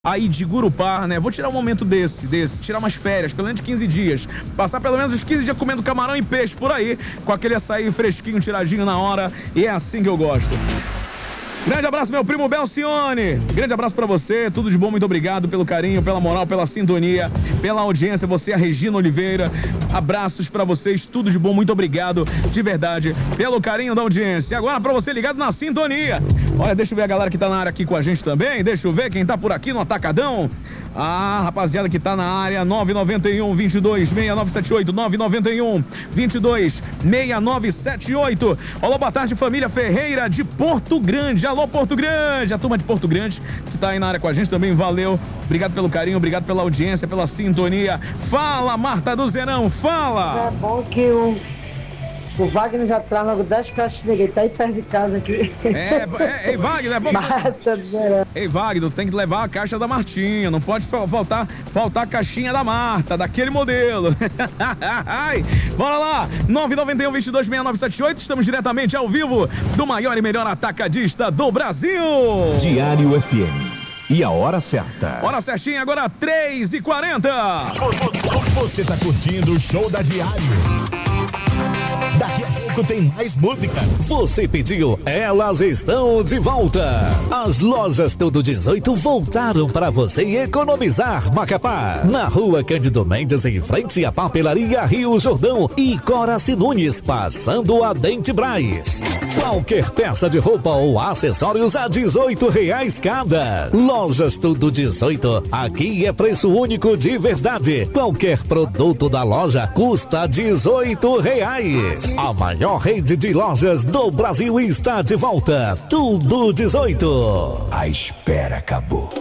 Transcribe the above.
aí de Gurupá, né? Vou tirar um momento tirar umas férias, pelo menos de 15 dias. Passar pelo menos os 15 dias comendo camarão e peixe por aí, com aquele açaí fresquinho, tiradinho na hora. E é assim que eu gosto. Grande abraço, meu primo Belcione. Grande abraço pra você, tudo de bom, muito obrigado pelo carinho, pela moral, pela sintonia, pela audiência. Você, a Regina Oliveira, abraços pra vocês, tudo de bom, muito obrigado, de verdade, pelo carinho da audiência. Agora pra você ligado na sintonia. Olha, deixa eu ver a galera que tá na área aqui com a gente também, deixa eu ver quem tá por aqui no Atacadão. Ah, rapaziada que tá na área, 991 22 6978, 991 22 6978. Olá, boa tarde, família Ferreira de Porto Grande. Alô, Porto Grande, a turma de Porto Grande que tá aí na área com a gente também, valeu. Obrigado pelo carinho, obrigado pela audiência, pela sintonia. Fala, Marta do Zerão, fala. É bom que o Wagner já traz logo 10 caixas de ninguém, tá aí perto de casa aqui. Ei, Wagner, é bom. Marta do Zerão. Ei, Wagner, tem que levar a caixa da Martinha, não pode faltar a caixinha da Marta, daquele modelo. Bora lá, 991 22 6978, estamos diretamente ao vivo do maior e melhor atacadista do Brasil. Diário FM. E a hora certa. Hora certinha, agora 3h40. Você tá curtindo o show da Diário. Daqui a pouco tem mais músicas. Você pediu, elas estão de volta. As lojas Tudo 18 voltaram para você economizar, Macapá. Na rua Cândido Mendes, em frente à papelaria Rio Jordão e Coraci Nunes, passando a Dente Braz. Qualquer peça de roupa ou acessórios a R$18 cada. Lojas Tudo 18, aqui é preço único de verdade. Qualquer produto da loja custa R$18. A maior rede de lojas do Brasil está de volta. Tudo 18. A espera acabou.